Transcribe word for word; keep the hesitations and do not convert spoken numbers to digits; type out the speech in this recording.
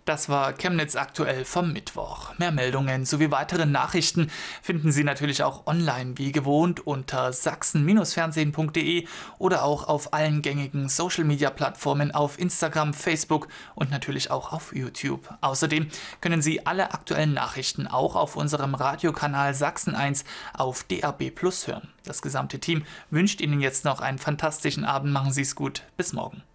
Das war Chemnitz aktuell vom Mittwoch. Mehr Meldungen sowie weitere Nachrichten finden Sie natürlich auch online wie gewohnt unter sachsen fernsehen punkt de oder auch auf allen gängigen Social-Media-Plattformen auf Instagram, Facebook und natürlich auch auf YouTube. Außerdem können Sie alle aktuellen Nachrichten auch auf unserem Radiokanal Sachsen eins auf D A B Plus hören. Das gesamte Team wünscht Ihnen jetzt noch einen fantastischen Abend. Machen Sie es gut. Bis morgen.